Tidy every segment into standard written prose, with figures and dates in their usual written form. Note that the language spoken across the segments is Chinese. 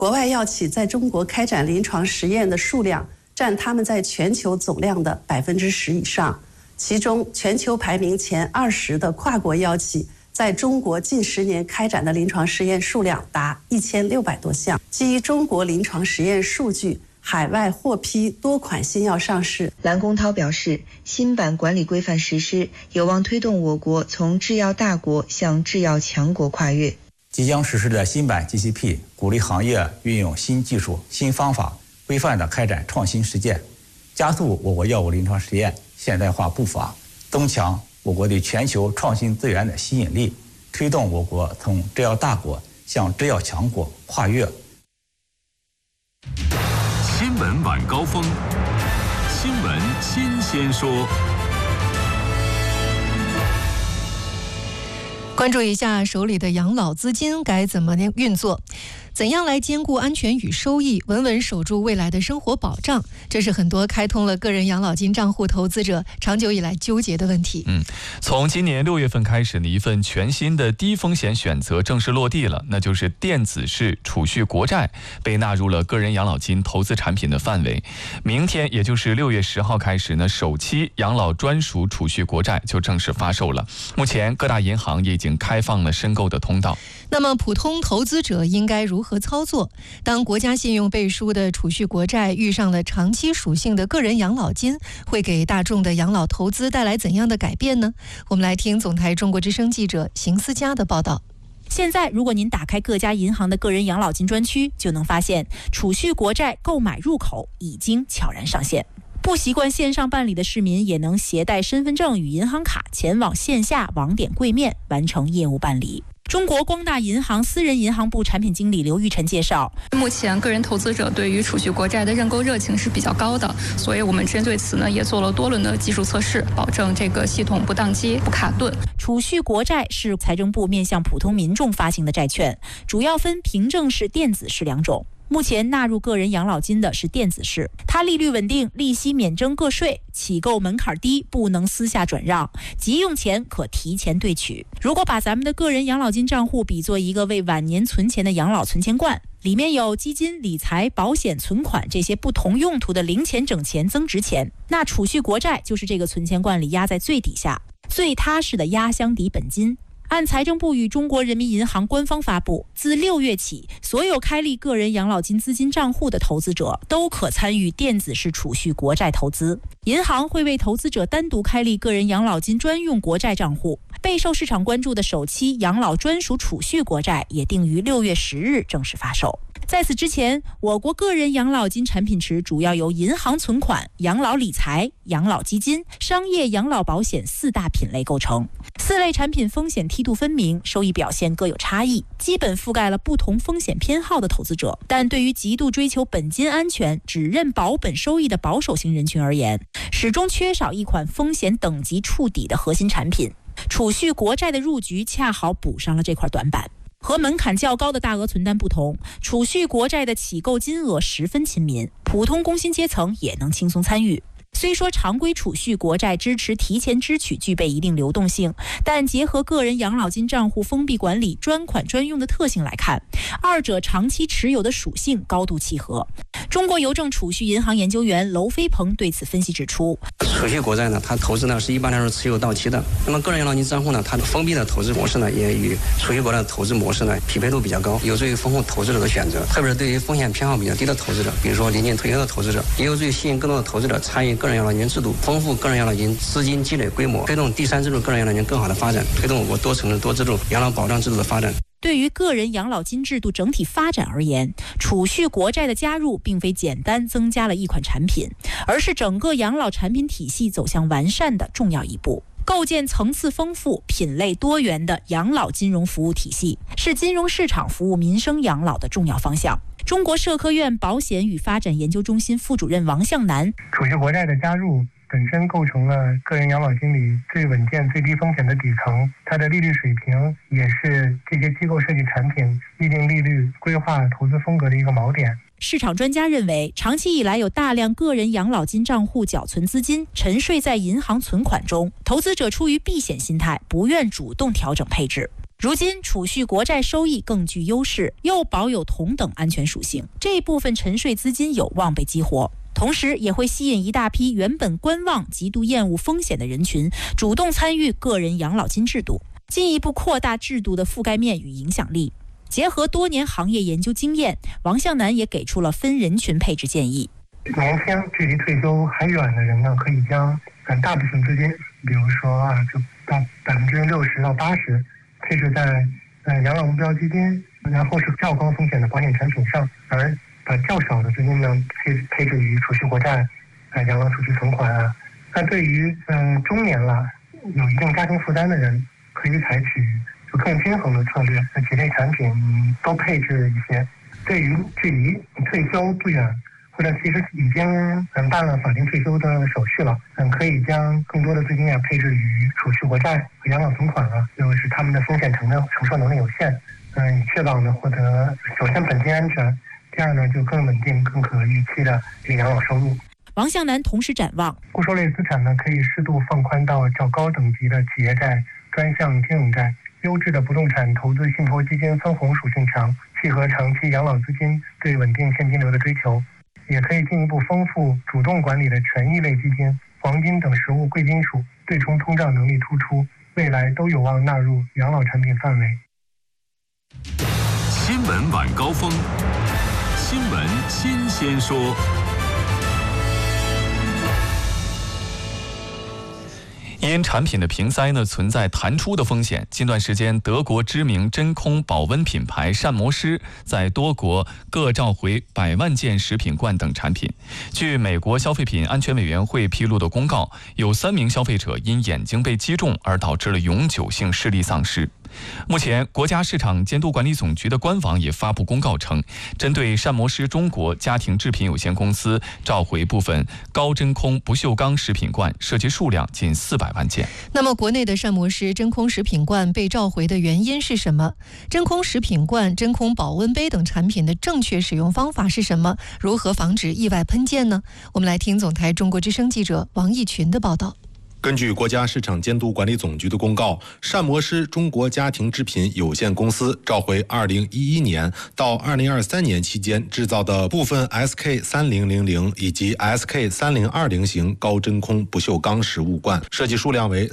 国外药企在中国开展临床实验的数量占他们在全球总量的10%以上，其中全球排名前20的跨国药企在中国近10年开展的临床实验数量达1600多项。基于中国临床实验数据，海外获批多款新药上市。 蓝公涛表示，新版管理规范实施有望推动我国从制药大国向制药强国跨越。 即将实施的新版 GCP 鼓励行业运用新技术、新方法，规范地开展创新实践，加速我国药物临床实验现代化步伐，增强我国对全球创新资源的吸引力，推动我国从制药大国向制药强国跨越。 新闻晚高峰，新闻新鲜说。 关注一下手里的养老资金该怎么运作，怎样来兼顾安全与收益，稳稳守住未来的生活保障，这是很多开通了个人养老金账户投资者长久以来纠结的问题。 从今年6月份开始呢，一份全新的低风险选择正式落地了，那就是电子式储蓄国债被纳入了个人养老金投资产品的范围。明天也就是6月10号开始呢，首期养老专属储蓄国债就正式发售了。目前各大银行也已经开放了申购的通道。 那么普通投资者应该如何操作？当国家信用背书的储蓄国债遇上了长期属性的个人养老金，会给大众的养老投资带来怎样的改变呢？我们来听总台中国之声记者邢思佳的报道。 现在如果您打开各家银行的个人养老金专区，就能发现储蓄国债购买入口已经悄然上线。不习惯线上办理的市民也能携带身份证与银行卡前往线下网点柜面完成业务办理。中国光大银行私人银行部产品经理刘玉晨介绍， 目前个人投资者对于储蓄国债的认购热情是比较高的，所以我们针对此呢也做了多轮的技术测试，保证这个系统不宕机、不卡顿。 储蓄国债是财政部面向普通民众发行的债券，主要分凭证式、电子式两种。目前纳入个人养老金的是电子式，它利率稳定，利息免征个税，起购门槛低，不能私下转让，急用钱可提前兑取。如果把咱们的个人养老金账户比作一个为晚年存钱的养老存钱罐，里面有基金、理财、保险、存款这些不同用途的零钱、整钱、增值钱，那储蓄国债就是这个存钱罐里压在最底下，最踏实的压箱底本金。按财政部与中国人民银行官方发布，自6月起，所有开立个人养老金资金账户的投资者都可参与电子式储蓄国债投资。银行会为投资者单独开立个人养老金专用国债账户。备受市场关注的首期养老专属储蓄国债也定于6月10日正式发售。在此之前，我国个人养老金产品池主要由银行存款、养老理财、养老基金、商业养老保险4大品类构成。4类产品风险梯度分明，收益表现各有差异，基本覆盖了不同风险偏好的投资者。但对于极度追求本金安全、只认保本收益的保守型人群而言，始终缺少一款风险等级触底的核心产品。储蓄国债的入局恰好补上了这块短板。和门槛较高的大额存单不同，储蓄国债的起购金额十分亲民，普通工薪阶层也能轻松参与。虽说常规储蓄国债支持提前支取，具备一定流动性，但结合个人养老金账户封闭管理、专款专用的特性来看，二者长期持有的属性高度契合。中国邮政储蓄银行研究员娄飞鹏对此分析指出， 储蓄国债呢，它投资呢是一般来说持有到期的。那么个人养老金账户呢，它的封闭的投资模式呢，也与储蓄国债的投资模式呢匹配度比较高，有助于丰富投资者的选择。特别是对于风险偏好比较低的投资者，比如说临近退休的投资者，也有助于吸引更多的投资者参与个人养老金制度，丰富个人养老金资金积累规模，推动第三支柱个人养老金更好的发展，推动我国多层次多支柱养老保障制度的发展。 对于个人养老金制度整体发展而言，储蓄国债的加入并非简单增加了一款产品，而是整个养老产品体系走向完善的重要一步。构建层次丰富、品类多元的养老金融服务体系，是金融市场服务民生养老的重要方向。中国社科院保险与发展研究中心副主任王向南， 储蓄国债的加入本身构成了个人养老金里最稳健、最低风险的底层，它的利率水平也是这些机构设计产品预定利率、规划投资风格的一个锚点。 市场专家认为，长期以来有大量个人养老金账户缴存资金沉睡在银行存款中，投资者出于避险心态，不愿主动调整配置。 如今储蓄国债收益更具优势，又保有同等安全属性，这一部分沉睡资金有望被激活。同时也会吸引一大批原本观望、极度厌恶风险的人群主动参与个人养老金制度，进一步扩大制度的覆盖面与影响力。结合多年行业研究经验，王向南也给出了分人群配置建议。 年轻距离退休还远的人呢，可以将大部分资金，比如说就到60%到80%配置在养老目标基金，然后是较高风险的保险产品上，而把较少的资金呢配置于储蓄国债、养老储蓄存款啊。那对于中年了有一定家庭负担的人，可以采取就更均衡的策略，几类产品都配置一些。对于距离退休不远，或者其实已经办了法定退休的手续了，可以将更多的资金配置于储蓄国债和养老存款了，就是他们的风险承受能力有限，以确保呢获得首先本金安全，第二呢就更稳定、更可预期的养老收入。 王向南同时展望， 固收类资产呢可以适度放宽到较高等级的企业债、专项金融债，优质的不动产投资信托基金分红属性强，契合长期养老资金对稳定现金流的追求。也可以进一步丰富主动管理的权益类基金、黄金等实物贵金属，对冲通胀能力突出，未来都有望纳入养老产品范围。 新闻晚高峰，新闻新鲜说。 因产品的瓶塞存在弹出的风险，近段时间德国知名真空保温品牌膳魔师在多国各召回100万件食品罐等产品。据美国消费品安全委员会披露的公告，有3名消费者因眼睛被击中而导致了永久性视力丧失。目前国家市场监督管理总局的官网也发布公告称，针对膳魔师中国家庭制品有限公司召回部分高真空不锈钢食品罐，涉及数量近400万件。 那么国内的膳魔师真空食品罐被召回的原因是什么？真空食品罐、真空保温杯等产品的正确使用方法是什么？如何防止意外喷溅呢？我们来听总台中国之声记者王义群的报道。 根据国家市场监督管理总局的公告，膳魔师中国家庭制品有限公司召回2011年到2023年期间制造的部分 SK3000 以及 SK3020 型高真空不锈钢食物罐，涉及数量为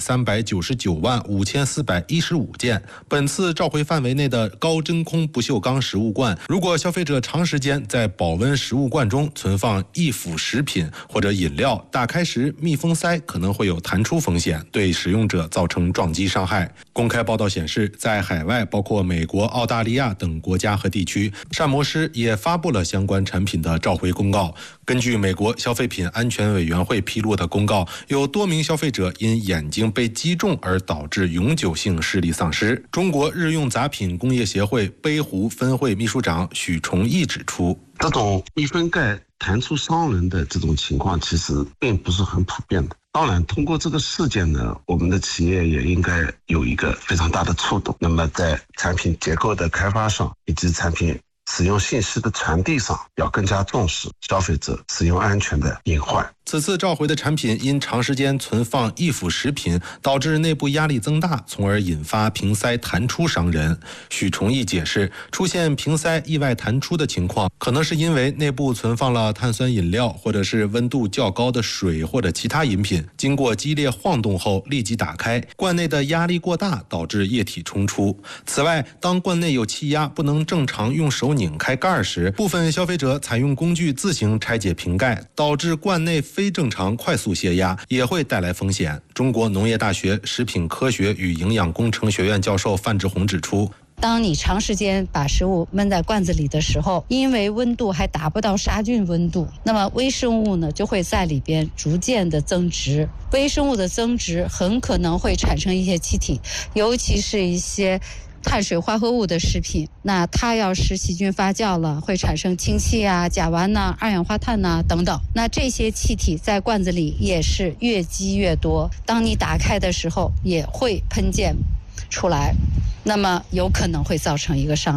3995415件。本次召回范围内的高真空不锈钢食物罐，如果消费者长时间在保温食物罐中存放易腐食品或者饮料，打开时密封塞可能会有弹出风险，对使用者造成撞击伤害。公开报道显示，在海外包括美国、澳大利亚等国家和地区，膳魔师也发布了相关产品的召回公告。根据美国消费品安全委员会披露的公告，有多名消费者因眼睛被击中而导致永久性视力丧失。中国日用杂品工业协会杯湖分会秘书长许崇义指出， 这种密封盖弹出伤人的这种情况其实并不是很普遍的。当然，通过这个事件呢，我们的企业也应该有一个非常大的触动。那么在产品结构的开发上，以及产品使用信息的传递上，要更加重视消费者使用安全的隐患。 此次召回的产品因长时间存放易腐食品，导致内部压力增大，从而引发瓶塞弹出伤人。许崇义解释，出现瓶塞意外弹出的情况，可能是因为内部存放了碳酸饮料，或者是温度较高的水或者其他饮品，经过激烈晃动后立即打开，罐内的压力过大，导致液体冲出。此外，当罐内有气压，不能正常用手拧开盖时，部分消费者采用工具自行拆解瓶盖，导致罐内非正常快速泄压，也会带来风险。中国农业大学食品科学与营养工程学院教授范志红指出， 当你长时间把食物闷在罐子里的时候，因为温度还达不到杀菌温度，那么微生物呢就会在里边逐渐的增殖。微生物的增殖很可能会产生一些气体，尤其是一些碳水化合物的食品，那它要是细菌发酵了，会产生氢气啊、甲烷呐、二氧化碳呐等等。那这些气体在罐子里也是越积越多，当你打开的时候也会喷溅出来，那么有可能会造成一个伤害。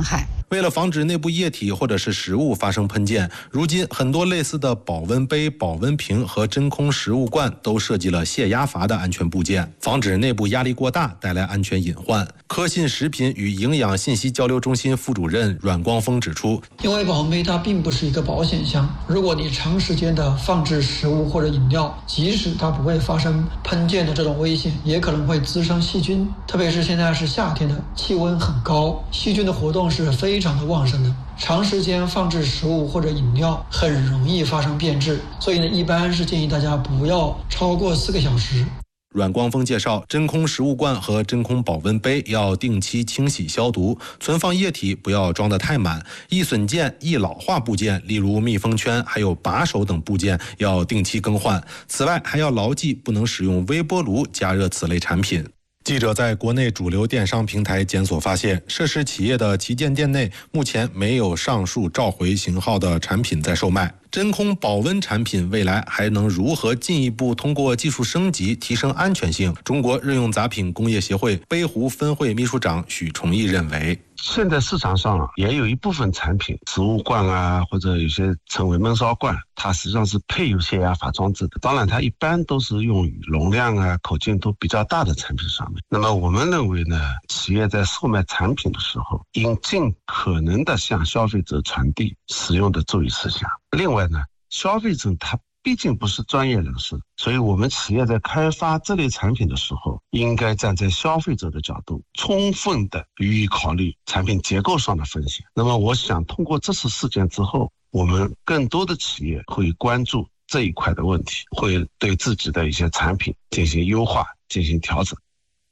为了防止内部液体或者是食物发生喷溅，如今很多类似的保温杯、保温瓶和真空食物罐都设计了泄压阀的安全部件，防止内部压力过大带来安全隐患。科信食品与营养信息交流中心副主任阮光峰指出， 因为保温杯它并不是一个保险箱，如果你长时间的放置食物或者饮料，即使它不会发生喷溅的这种危险，也可能会滋生细菌，特别是现在是夏天的，气温很高，细菌的活动是非常的旺盛的，长时间放置食物或者饮料很容易发生变质，所以呢，一般是建议大家不要超过4个小时。 阮光峰介绍，真空食物罐和真空保温杯要定期清洗消毒，存放液体不要装得太满，易损件、易老化部件，例如密封圈还有把手等部件要定期更换。此外，还要牢记不能使用微波炉加热此类产品。记者在国内主流电商平台检索发现，涉事企业的旗舰店内目前没有上述召回型号的产品在售卖。真空保温产品未来还能如何进一步通过技术升级提升安全性？中国日用杂品工业协会杯壶分会秘书长许崇义认为， 现在市场上也有一部分产品，食物罐啊，或者有些称为焖烧罐，它实际上是配有泄压阀装置的。当然，它一般都是用于容量啊、口径都比较大的产品上面。那么我们认为呢，企业在售卖产品的时候，应尽可能的向消费者传递使用的注意事项。另外呢，消费者他毕竟不是专业人士，所以我们企业在开发这类产品的时候，应该站在消费者的角度，充分的予以考虑产品结构上的风险。那么我想通过这次事件之后，我们更多的企业会关注这一块的问题，会对自己的一些产品进行优化、进行调整。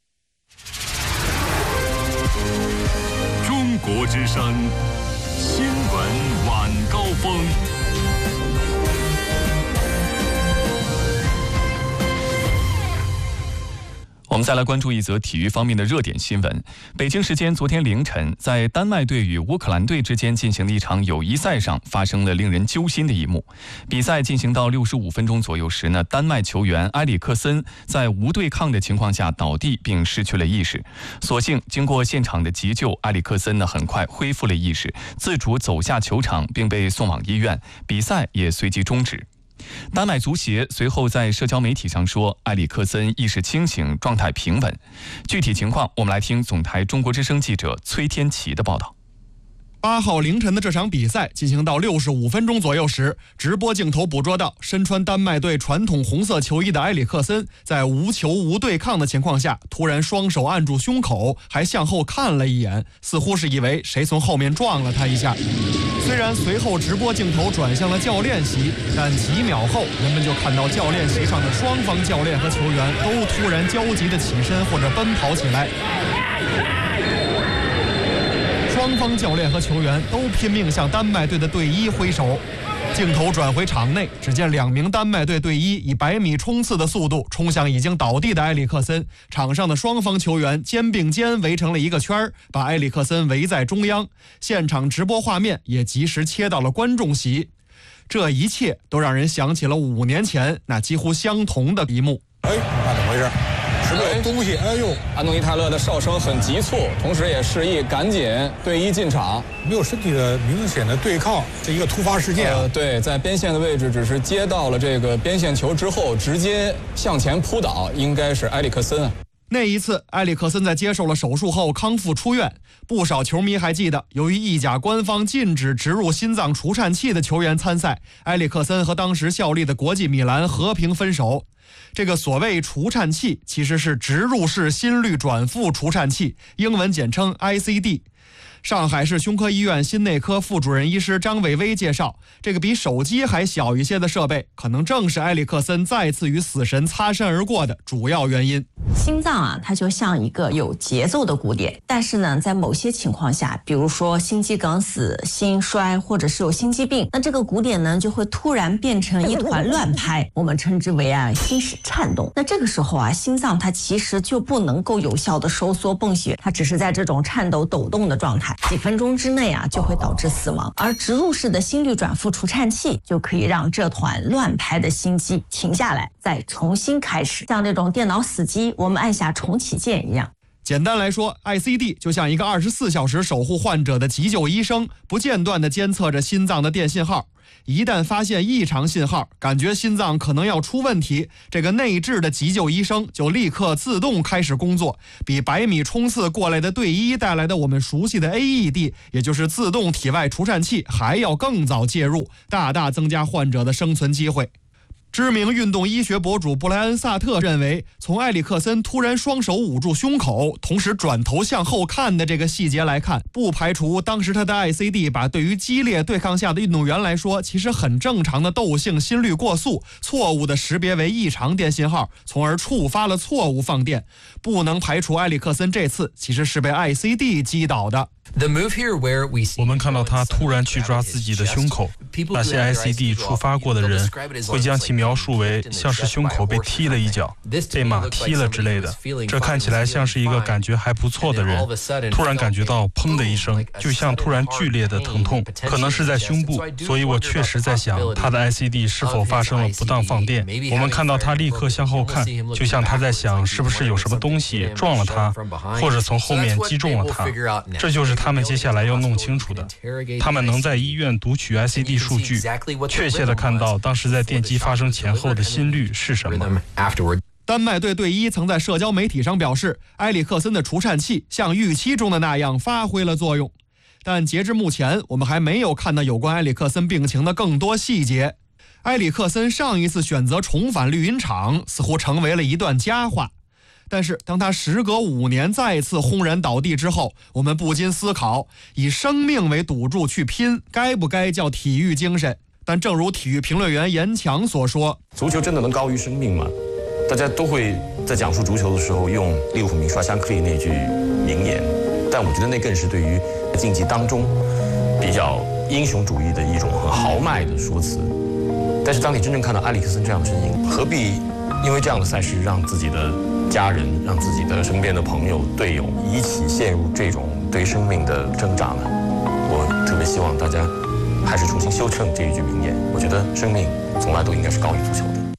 中国之声新闻晚高峰。 我们再来关注一则体育方面的热点新闻。北京时间昨天凌晨，在丹麦队与乌克兰队之间进行的一场友谊赛上，发生了令人揪心的一幕。比赛进行到65分钟左右时呢，丹麦球员埃里克森在无对抗的情况下倒地并失去了意识。所幸经过现场的急救，埃里克森呢很快恢复了意识，自主走下球场并被送往医院，比赛也随即终止。丹麦足协随后在社交媒体上说，埃里克森意识清醒，状态平稳。具体情况，我们来听总台中国之声记者崔天琪的报道。 8号凌晨的这场比赛进行到65分钟左右时，直播镜头捕捉到身穿丹麦队传统红色球衣的埃里克森在无球无对抗的情况下，突然双手按住胸口，还向后看了一眼，似乎是以为谁从后面撞了他一下。虽然随后直播镜头转向了教练席，但几秒后人们就看到教练席上的双方教练和球员都突然焦急地起身或者奔跑起来。双方教练和球员都拼命向丹麦队的队医挥手。镜头转回场内，只见2名丹麦队队医以100米冲刺的速度冲向已经倒地的埃里克森。场上的双方球员肩并肩围成了一个圈，把埃里克森围在中央。现场直播画面也及时切到了观众席。这一切都让人想起了5年前那几乎相同的一幕。 那怎么回事？是不是有东西？哎呦！安东尼泰勒的哨声很急促，同时也示意赶紧队医进场。 没有身体的明显的对抗，是一个突发事件啊。 对，在边线的位置，只是接到了这个边线球之后，直接向前扑倒，应该是埃里克森。 那一次，埃里克森在接受了手术后康复出院。不少球迷还记得，由于意甲官方禁止植入心脏除颤器的球员参赛，埃里克森和当时效力的国际米兰和平分手。这个所谓除颤器其实是植入式心率转复除颤器，英文简称 ICD。上海市胸科医院心内科副主任医师张伟威介绍，这个比手机还小一些的设备，可能正是埃里克森再次与死神擦身而过的主要原因。 心脏啊，它就像一个有节奏的鼓点，但是呢，在某些情况下，比如说心肌梗死、心衰，或者是有心肌病，那这个鼓点呢，就会突然变成一团乱拍，我们称之为心室颤动。那这个时候啊，心脏它其实就不能够有效的收缩泵血，它只是在这种颤抖抖动的状态，几分钟之内啊就会导致死亡。而植入式的心率转复除颤器就可以让这团乱拍的心肌停下来，再重新开始，像这种电脑死机我们按下重启键一样。 简单来说 ，ICD 就像一个24小时守护患者的急救医生，不间断地监测着心脏的电信号。一旦发现异常信号，感觉心脏可能要出问题，这个内置的急救医生就立刻自动开始工作，比100米冲刺过来的队医带来的我们熟悉的 AED， 也就是自动体外除颤器，还要更早介入，大大增加患者的生存机会。知名运动医学博主布莱恩·萨特认为，从埃里克森突然双手捂住胸口，同时转头向后看的这个细节来看，不排除当时他的 ICD 把对于激烈对抗下的运动员来说其实很正常的窦性心律过速错误的识别为异常电信号，从而触发了错误放电。不能排除埃里克森这次其实是被 ICD 击倒的。 我们看到他突然去抓自己的胸口，那些 ICD 触发过的人会将其描述为像是胸口被踢了一脚，被马踢了之类的。这看起来像是一个感觉还不错的人，突然感觉到砰的一声，就像突然剧烈的疼痛，可能是在胸部。所以我确实在想，他的 ICD 是否发生了不当放电。我们看到他立刻向后看，就像他在想是不是有什么东西撞了他，或者从后面击中了他。这就是他们接下来要弄清楚的。他们能在医院读取 ICD 数据，确切地看到当时在电击发生前后的心率是什么。 丹麦队队医曾在社交媒体上表示，埃里克森的除颤器像预期中的那样发挥了作用。但截至目前，我们还没有看到有关埃里克森病情的更多细节。埃里克森上一次选择重返绿茵场，似乎成为了一段佳话。但是当他时隔5年再次轰然倒地之后，我们不禁思考，以生命为赌注去拼，该不该叫体育精神？但正如体育评论员严强所说， 足球真的能高于生命吗？大家都会在讲述足球的时候用利物浦名刷香克利那句名言，但我觉得那更是对于竞技当中比较英雄主义的一种很豪迈的说辞。但是当你真正看到埃里克森这样的身影，何必因为这样的赛事让自己的家人、让自己的身边的朋友、队友一起陷入这种对生命的挣扎呢？我特别希望大家还是重新修正这一句名言。我觉得生命从来都应该是高于足球的。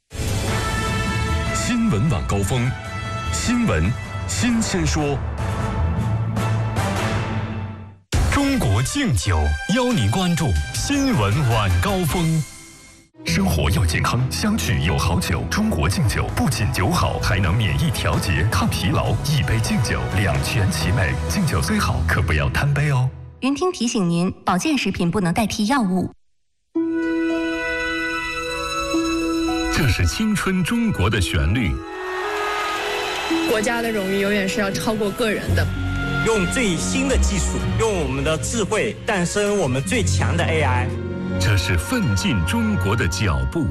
新闻晚高峰，新闻新鲜说。中国敬酒邀您关注新闻晚高峰。生活要健康，相聚有好酒。中国敬酒不仅酒好，还能免疫调节、抗疲劳。一杯敬酒，两全其美。敬酒虽好，可不要贪杯哦。 云听提醒您，保健食品不能代替药物。 这是青春中国的旋律。 国家的荣誉永远是要超过个人的。 用最新的技术，用我们的智慧诞生我们最强的 AI。 这是奋进中国的脚步。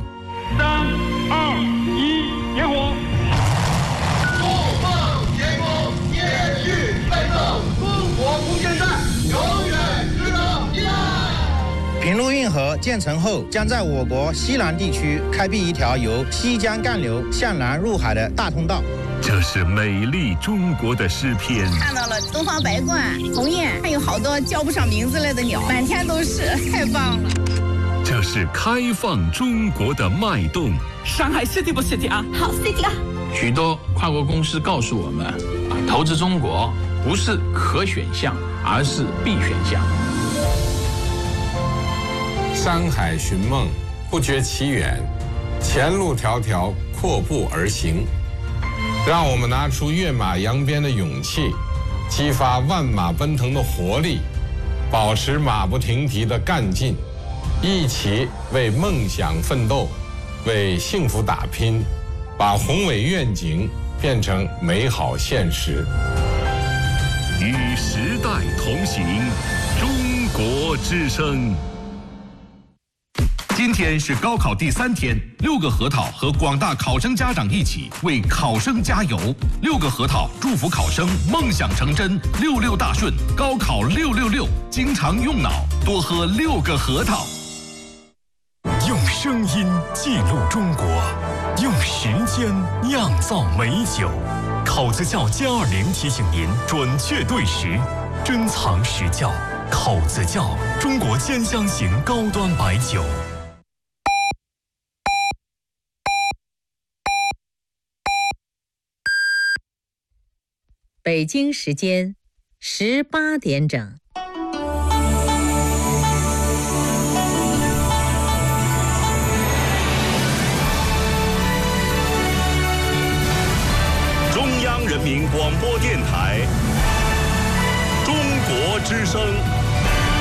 3、2、1，点火！怒放天空，延续奋斗，中国空间站永远值得依赖。 平陆运河建成后，将在我国西南地区开辟一条由西江干流向南入海的大通道。 这是美丽中国的诗篇。 看到了东方白鹳、鸿雁，还有好多叫不上名字来的鸟，满天都是，太棒了。 这是开放中国的脉动。 上海 City 不 City 啊？ 好 City 啊！ 许多跨国公司告诉我们，投资中国不是可选项，而是必选项。 山海寻梦，不觉其远；前路迢迢，阔步而行。让我们拿出跃马扬鞭的勇气，激发万马奔腾的活力，保持马不停蹄的干劲，一起为梦想奋斗，为幸福打拼，把宏伟愿景变成美好现实。 与时代同行，中国之声。今天是高考第3天，6个核桃和广大考生家长一起为考生加油。6个核桃祝福考生梦想成真，66大顺，高考666，经常用脑，多喝6个核桃。用声音记录中国，用时间酿造美酒。考子窖+20提醒您准确对时，珍藏实窖。考子窖，中国兼香型高端白酒。 北京时间18点整。